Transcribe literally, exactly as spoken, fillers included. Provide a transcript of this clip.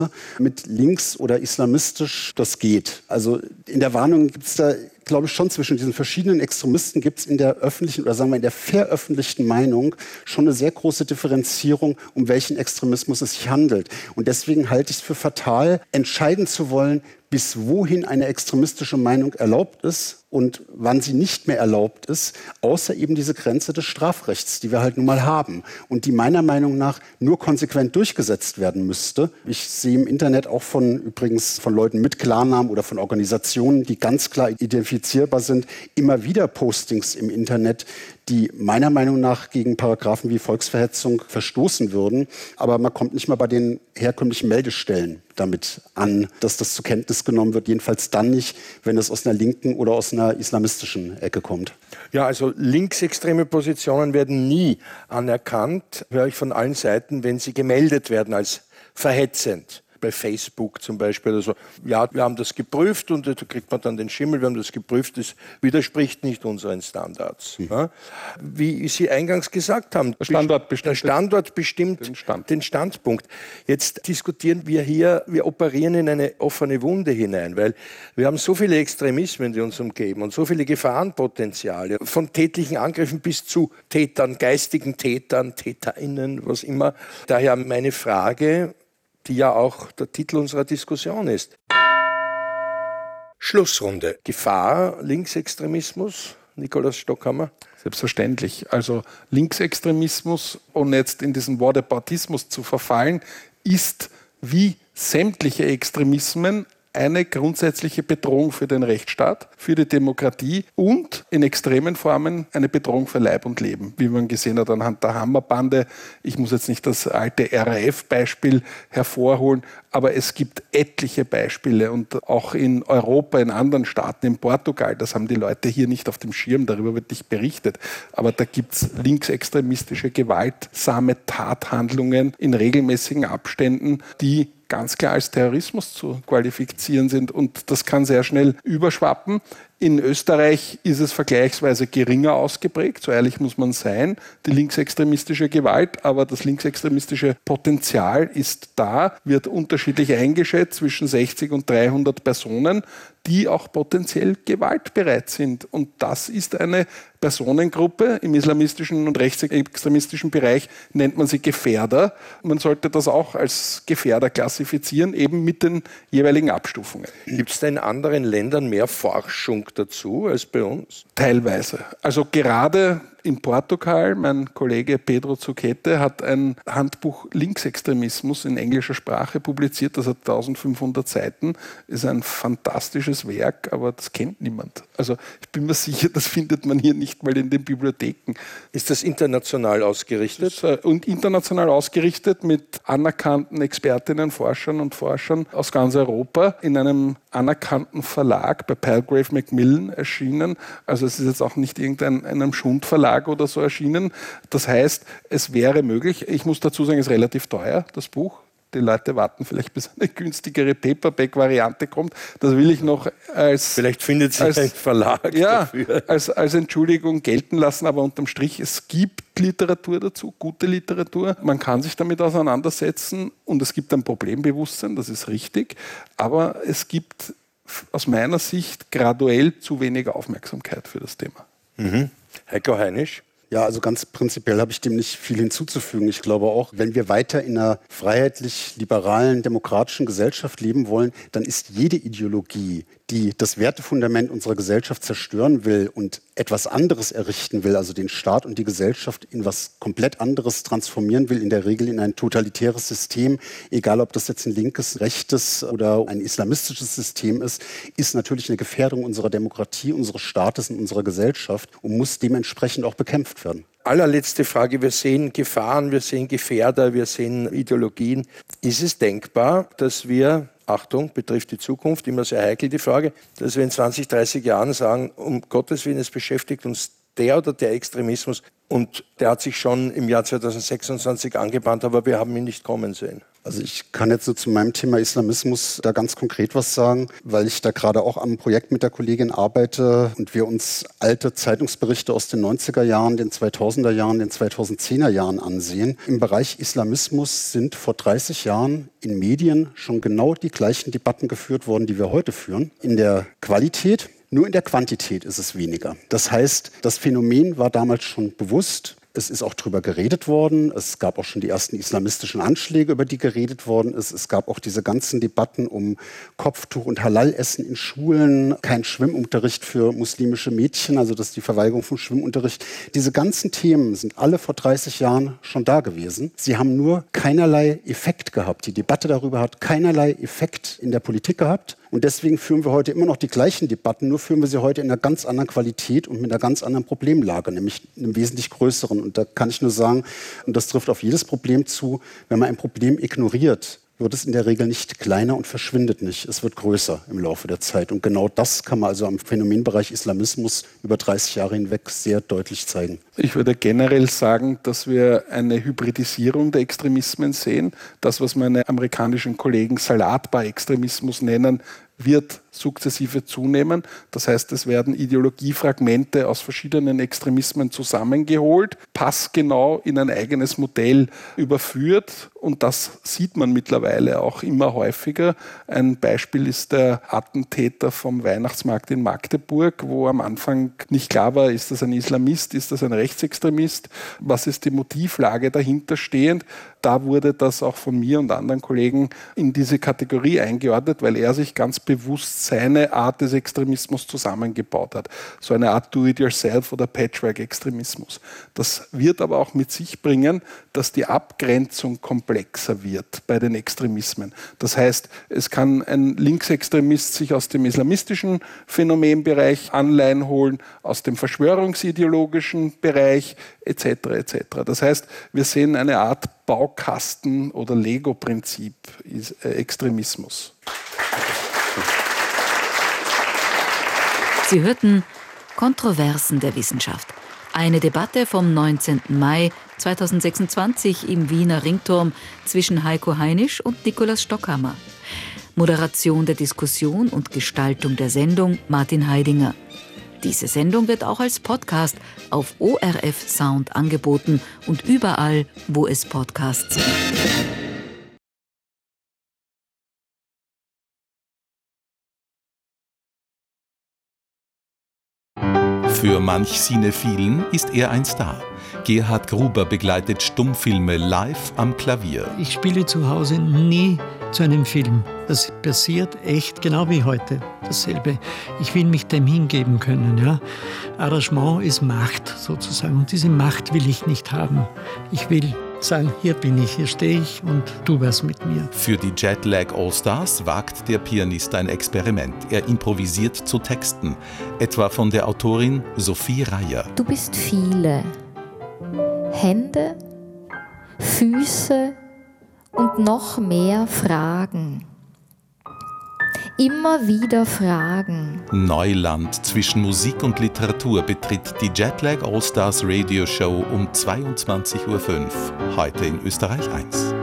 mit links oder islamistisch, das geht. Also in der Warnung gibt es da, glaube ich, schon zwischen diesen verschiedenen Extremisten gibt es in der öffentlichen oder sagen wir in der veröffentlichten Meinung schon eine sehr große Differenzierung, um welchen Extremismus es sich handelt. Und deswegen halte ich es für fatal, entscheiden zu wollen, bis wohin eine extremistische Meinung erlaubt ist und wann sie nicht mehr erlaubt ist, außer eben diese Grenze des Strafrechts, die wir halt nun mal haben und die meiner Meinung nach nur konsequent durchgesetzt werden müsste. Ich sehe im Internet auch von übrigens von Leuten mit Klarnamen oder von Organisationen, die ganz klar identifizierbar sind, immer wieder Postings im Internet, die meiner Meinung nach gegen Paragraphen wie Volksverhetzung verstoßen würden. Aber man kommt nicht mal bei den herkömmlichen Meldestellen damit an, dass das zur Kenntnis genommen wird. Jedenfalls dann nicht, wenn es aus einer linken oder aus einer islamistischen Ecke kommt. Ja, also linksextreme Positionen werden nie anerkannt, höre ich von allen Seiten, wenn sie gemeldet werden als verhetzend. Bei Facebook zum Beispiel oder so. Ja, wir haben das geprüft und da kriegt man dann den Schimmel, wir haben das geprüft, das widerspricht nicht unseren Standards. Mhm. Ja? Wie Sie eingangs gesagt haben, der Standort bestimmt, der Standort bestimmt den, Stand. den Standpunkt. Jetzt diskutieren wir hier, wir operieren in eine offene Wunde hinein, weil wir haben so viele Extremismen, die uns umgeben und so viele Gefahrenpotenziale, von tätlichen Angriffen bis zu Tätern, geistigen Tätern, TäterInnen, was immer. Daher meine Frage, die ja auch der Titel unserer Diskussion ist. Schlussrunde. Gefahr, Linksextremismus, Nikolaus Stockhammer? Selbstverständlich. Also Linksextremismus, ohne jetzt in diesen Whataboutismus zu verfallen, ist wie sämtliche Extremismen eine grundsätzliche Bedrohung für den Rechtsstaat, für die Demokratie und in extremen Formen eine Bedrohung für Leib und Leben. Wie man gesehen hat anhand der Hammerbande. Ich muss jetzt nicht das alte R A F-Beispiel hervorholen, aber es gibt etliche Beispiele und auch in Europa, in anderen Staaten, in Portugal, das haben die Leute hier nicht auf dem Schirm, darüber wird nicht berichtet, aber da gibt es linksextremistische, gewaltsame Tathandlungen in regelmäßigen Abständen, die ganz klar als Terrorismus zu qualifizieren sind und das kann sehr schnell überschwappen. In Österreich ist es vergleichsweise geringer ausgeprägt, so ehrlich muss man sein, die linksextremistische Gewalt, aber das linksextremistische Potenzial ist da, wird unterschiedlich eingeschätzt zwischen sechzig und dreihundert Personen, die auch potenziell gewaltbereit sind. Und das ist eine Personengruppe, im islamistischen und rechtsextremistischen Bereich nennt man sie Gefährder. Man sollte das auch als Gefährder klassifizieren, eben mit den jeweiligen Abstufungen. Gibt es da in anderen Ländern mehr Forschung dazu als bei uns? Teilweise. Also gerade in Portugal, mein Kollege Pedro Zuquete hat ein Handbuch Linksextremismus in englischer Sprache publiziert, das hat eintausendfünfhundert Seiten, ist ein fantastisches Werk, aber das kennt niemand. Also ich bin mir sicher, das findet man hier nicht mal in den Bibliotheken. Ist das international ausgerichtet? Das ist, äh, und international ausgerichtet mit anerkannten Expertinnen, Forschern und Forschern aus ganz Europa in einem anerkannten Verlag bei Palgrave Macmillan erschienen. Also es ist jetzt auch nicht irgendein einem Schundverlag oder so erschienen. Das heißt, es wäre möglich, ich muss dazu sagen, es ist relativ teuer, das Buch. Die Leute warten vielleicht, bis eine günstigere Paperback-Variante kommt. Das will ich noch als... Vielleicht findet sich als, ein Verlag ja, dafür. Als, als Entschuldigung gelten lassen, aber unterm Strich, es gibt Literatur dazu, gute Literatur. Man kann sich damit auseinandersetzen und es gibt ein Problembewusstsein, das ist richtig, aber es gibt aus meiner Sicht graduell zu wenig Aufmerksamkeit für das Thema. Mhm. Heiko Heinisch? Ja, also ganz prinzipiell habe ich dem nicht viel hinzuzufügen. Ich glaube auch, wenn wir weiter in einer freiheitlich-liberalen, demokratischen Gesellschaft leben wollen, dann ist jede Ideologie, die das Wertefundament unserer Gesellschaft zerstören will und etwas anderes errichten will, also den Staat und die Gesellschaft in was komplett anderes transformieren will, in der Regel in ein totalitäres System, egal ob das jetzt ein linkes, rechtes oder ein islamistisches System ist, ist natürlich eine Gefährdung unserer Demokratie, unseres Staates und unserer Gesellschaft und muss dementsprechend auch bekämpft werden. Allerletzte Frage. Wir sehen Gefahren, wir sehen Gefährder, wir sehen Ideologien. Ist es denkbar, dass wir, Achtung, betrifft die Zukunft, immer sehr heikel die Frage, dass wir in zwanzig, dreißig Jahren sagen, um Gottes Willen, es beschäftigt uns der oder der Extremismus und der hat sich schon im Jahr zweitausendsechsundzwanzig angebahnt, aber wir haben ihn nicht kommen sehen? Also ich kann jetzt so zu meinem Thema Islamismus da ganz konkret was sagen, weil ich da gerade auch am Projekt mit der Kollegin arbeite und wir uns alte Zeitungsberichte aus den neunziger Jahren, den zweitausender Jahren, den zweitausendzehner Jahren ansehen. Im Bereich Islamismus sind vor dreißig Jahren in Medien schon genau die gleichen Debatten geführt worden, die wir heute führen. In der Qualität, nur in der Quantität ist es weniger. Das heißt, das Phänomen war damals schon bewusst. Es ist auch darüber geredet worden. Es gab auch schon die ersten islamistischen Anschläge, über die geredet worden ist. Es gab auch diese ganzen Debatten um Kopftuch und Halal-Essen in Schulen, kein Schwimmunterricht für muslimische Mädchen, also das ist die Verweigerung vom Schwimmunterricht. Diese ganzen Themen sind alle vor dreißig Jahren schon da gewesen. Sie haben nur keinerlei Effekt gehabt. Die Debatte darüber hat keinerlei Effekt in der Politik gehabt. Und deswegen führen wir heute immer noch die gleichen Debatten, nur führen wir sie heute in einer ganz anderen Qualität und mit einer ganz anderen Problemlage, nämlich einem wesentlich größeren. Und da kann ich nur sagen, und das trifft auf jedes Problem zu, wenn man ein Problem ignoriert, wird es in der Regel nicht kleiner und verschwindet nicht. Es wird größer im Laufe der Zeit. Und genau das kann man also am Phänomenbereich Islamismus über dreißig Jahre hinweg sehr deutlich zeigen. Ich würde generell sagen, dass wir eine Hybridisierung der Extremismen sehen. Das, was meine amerikanischen Kollegen Salatbar-Extremismus nennen, wird sukzessive zunehmen. Das heißt, es werden Ideologiefragmente aus verschiedenen Extremismen zusammengeholt, passgenau in ein eigenes Modell überführt. Und das sieht man mittlerweile auch immer häufiger. Ein Beispiel ist der Attentäter vom Weihnachtsmarkt in Magdeburg, wo am Anfang nicht klar war, ist das ein Islamist, ist das ein Rechtsextremist, was ist die Motivlage dahinter stehend. Da wurde das auch von mir und anderen Kollegen in diese Kategorie eingeordnet, weil er sich ganz bewusst seine Art des Extremismus zusammengebaut hat. So eine Art Do-it-yourself oder Patchwork-Extremismus. Das wird aber auch mit sich bringen, dass die Abgrenzung komplexer wird bei den Extremismen. Das heißt, es kann ein Linksextremist sich aus dem islamistischen Phänomenbereich Anleihen holen, aus dem verschwörungsideologischen Bereich et cetera et cetera. Das heißt, wir sehen eine Art Baukasten- oder Lego-Prinzip Extremismus. Sie hörten Kontroversen der Wissenschaft. Eine Debatte vom neunzehnten Mai zweitausendsechsundzwanzig im Wiener Ringturm zwischen Heiko Heinisch und Nikolaus Stockhammer. Moderation der Diskussion und Gestaltung der Sendung Martin Heidinger. Diese Sendung wird auch als Podcast auf O R F Sound angeboten und überall, wo es Podcasts gibt. Für manch Cinephilen ist er ein Star. Gerhard Gruber begleitet Stummfilme live am Klavier. Ich spiele zu Hause nie zu einem Film. Das passiert echt genau wie heute. Dasselbe. Ich will mich dem hingeben können. Ja? Arrangement ist Macht sozusagen. Und diese Macht will ich nicht haben. Ich will sagen, hier bin ich, hier stehe ich und tu was mit mir. Für die Jetlag Allstars wagt der Pianist ein Experiment. Er improvisiert zu Texten, etwa von der Autorin Sophie Reier. Du bist viele Hände, Füße und noch mehr Fragen. Immer wieder Fragen. Neuland zwischen Musik und Literatur betritt die Jetlag Allstars Radio Show um zweiundzwanzig Uhr fünf, heute in Österreich eins.